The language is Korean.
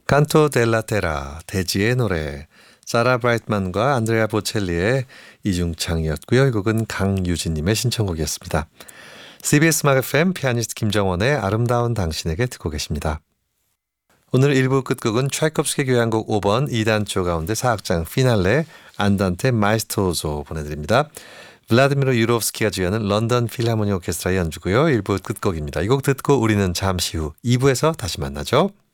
칸토 델라 테라, 대지의 노래, 사라 브라이트만과 안드레아 보첼리의 이중창이었고요. 이 곡은 강유진님의 신청곡이었습니다. CBS 음악 FM 피아니스트 김정원의 아름다운 당신에게 듣고 계십니다. 오늘 1부 끝곡은 차이콥스키 교향곡 5번 2단조 가운데 4악장 피날레 안단테 마에스토조 보내드립니다. 블라디미르 유로프스키가 주연은 런던 필하모니 오케스트라의 연주고요. 1부 끝곡입니다. 이 곡 듣고 우리는 잠시 후 2부에서 다시 만나죠.